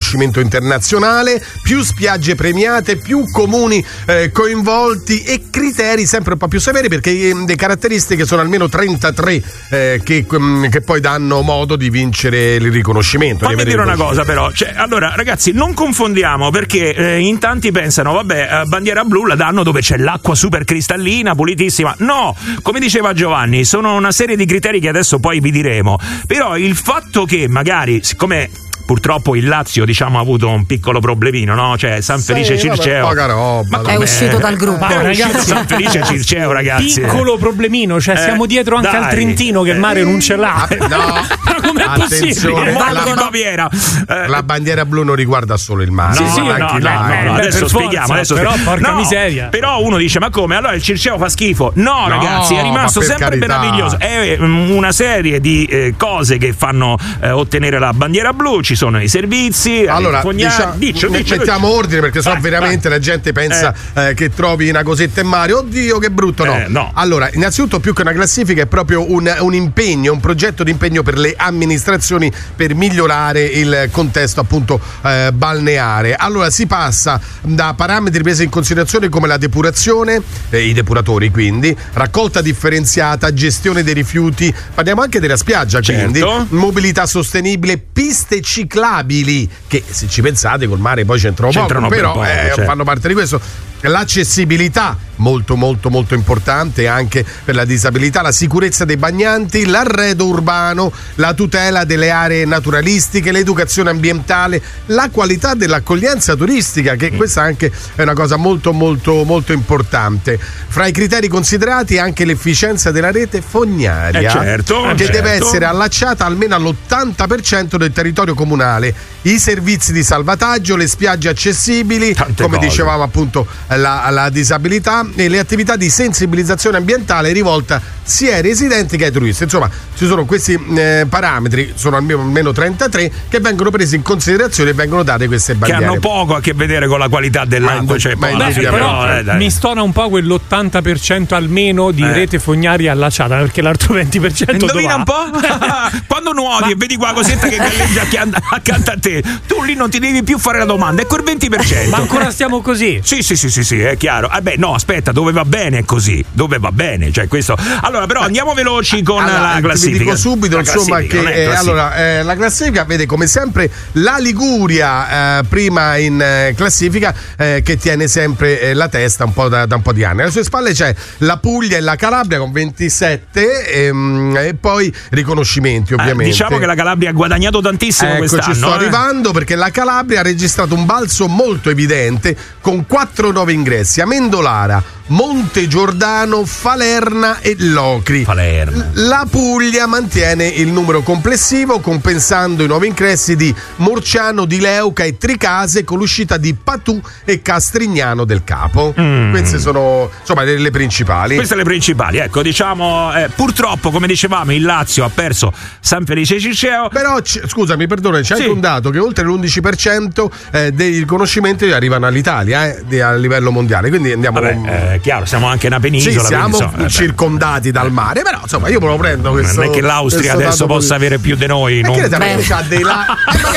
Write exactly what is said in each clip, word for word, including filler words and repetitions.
riconoscimento internazionale, più spiagge premiate, più comuni eh, coinvolti e criteri sempre un po' più severi, perché eh, le caratteristiche sono almeno trentatré eh, che, um, che poi danno modo di vincere il riconoscimento. Fammi dire una cosa però, cioè, allora ragazzi, non confondiamo, perché eh, in tanti pensano vabbè, bandiera blu la danno dove c'è l'acqua super cristallina, pulitissima. No, come diceva Giovanni, sono una serie di criteri che adesso poi vi diremo, però il fatto che magari, siccome purtroppo il Lazio, diciamo, ha avuto un piccolo problemino, no? Cioè San Felice sì, Circeo. Poca roba, è uscito dal gruppo. Ma ragazzi, San Felice Circeo, ragazzi. Piccolo problemino, cioè eh, siamo dietro anche dai. al Trentino che Mario non ce l'ha. No, ma com'è possibile? La, Baviera. Eh, la bandiera blu non riguarda solo il mare. No, sì, sì, no, no, no, no, no, adesso per spieghiamo. Forza, adesso però spieghiamo. porca no, miseria. Però uno dice, ma come? Allora il Circeo fa schifo? No, No, ragazzi, è rimasto ma per sempre carità. meraviglioso. È una serie di eh, cose che fanno eh, ottenere la bandiera blu. Ci sono i servizi. Allora, diciamo, dicio, dicio, mettiamo dicio. ordine, perché sennò veramente vai. la gente pensa eh. Eh, che trovi una cosetta in mare. Oddio, che brutto, no. Eh, no. Allora, innanzitutto, più che una classifica, è proprio un, un impegno, un progetto di impegno per le amministrazioni per migliorare il contesto appunto eh, balneare. Allora, si passa da parametri presi in considerazione come la depurazione, eh, i depuratori quindi, raccolta differenziata, gestione dei rifiuti, parliamo anche della spiaggia, certo. quindi mobilità sostenibile, piste ciclabili, che se ci pensate col mare poi c'entrano, c'entrano poco, però poco, eh, certo. fanno parte di questo. L'accessibilità, molto molto molto importante anche per la disabilità, la sicurezza dei bagnanti, l'arredo urbano, la tutela delle aree naturalistiche, l'educazione ambientale, la qualità dell'accoglienza turistica, che questa anche è una cosa molto molto molto importante. Fra i criteri considerati anche l'efficienza della rete fognaria, eh certo, che certo. deve essere allacciata almeno all'ottanta per cento del territorio comunale, i servizi di salvataggio, le spiagge accessibili, tante come cose. dicevamo appunto la, la disabilità, e le attività di sensibilizzazione ambientale rivolta sia ai residenti che ai turisti. Insomma, ci sono questi eh, parametri, sono almeno, almeno trentatré, che vengono presi in considerazione e vengono date queste bandiere. Che hanno poco a che vedere con la qualità dell'acqua, cioè, ma poi, beh, però eh, dai. mi stona un po' quell'ottanta per cento almeno di Eh. rete fognaria allacciata, perché l'altro venti per cento Indovina un dov'ha? po'? Quando nuoti ma... e vedi qua cosetta che galleggia accan- accanto a te, tu lì non ti devi più fare la domanda, è quel venti per cento. Ma ancora stiamo così? Sì, sì, sì, sì, sì, è chiaro. Eh beh, no, aspetta, dove va bene è così, dove va bene, cioè questo. Allora, però andiamo veloci con allora, la classifica. Vi dico subito, la insomma, che non è eh, allora eh, la classifica vede come sempre la Liguria eh, prima in eh, classifica, eh, che tiene sempre eh, la testa un po' da, da un po' di anni. Alle sue spalle c'è la Puglia e la Calabria con ventisette ehm, e poi riconoscimenti, ovviamente. Eh, diciamo che la Calabria ha guadagnato tantissimo ecco, quest'anno. ci sto eh. arrivando, perché la Calabria ha registrato un balzo molto evidente con quattro nuovi ingressi: Amendolara, Monte Giordano, Falerna e Locri. Falerna. La Puglia mantiene il numero complessivo, compensando i nuovi ingressi di Morciano, di Leuca e Tricase, con l'uscita di Patù e Castrignano del Capo. Mm. Queste sono insomma le, le principali. Queste le principali, ecco, diciamo, eh, purtroppo, come dicevamo, il Lazio ha perso San Felice Circeo. Però, c- scusami, perdona, c'è sì. anche un dato che oltre l'undici per cento eh, dei riconoscimenti arrivano all'Italia eh, di, a livello mondiale, quindi andiamo. Vabbè, eh, chiaro, siamo anche una penisola. Sì, siamo quindi, insomma, circondati dal mare, però insomma io me lo prendo questo. Non è che l'Austria adesso possa avere più di noi. Non... Non... Magari c'ha dei laghi.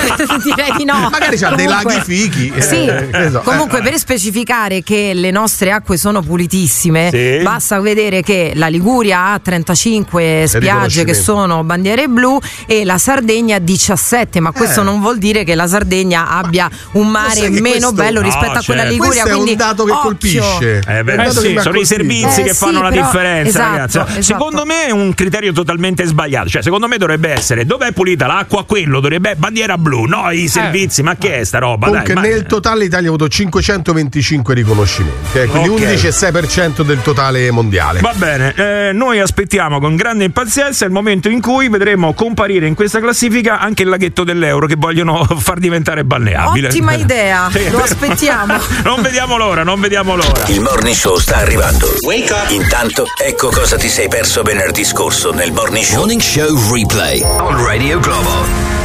Direi di no. Magari c'ha dei Comunque, laghi fichi. Sì. Eh, so. Comunque, eh. per specificare che le nostre acque sono pulitissime, sì. basta vedere che la Liguria ha trentacinque spiagge che sono bandiere blu e la Sardegna diciassette, ma questo eh. non vuol dire che la Sardegna abbia un mare meno questo... bello no, rispetto a quella certo. Liguria. Questo Quindi è un dato che occhio. colpisce. Eh beh, è un dato sì, che sono i servizi Eh, che fanno sì, la però, differenza, esatto, ragazzi. esatto. Secondo me è un criterio totalmente sbagliato. Cioè, secondo me dovrebbe essere dov'è pulita l'acqua, quello dovrebbe bandiera blu, no i servizi. Eh. Ma che è sta roba? Comunque, dai, nel ma... totale l'Italia ha avuto cinquecentoventicinque riconoscimenti, eh, quindi okay. undici virgola sei per cento del totale mondiale. Va bene, eh, noi aspettiamo con grande impazienza il momento in cui vedremo comparire in questa classifica anche il laghetto dell'Euro che vogliono far diventare balneabile. Ottima idea, sì, lo aspettiamo. Non vediamo l'ora, non vediamo l'ora. Il Morning Show sta arrivando. Wake up. Intanto, ecco cosa ti sei perso venerdì scorso nel Morning Show. Morning Show Replay on Radio Globo.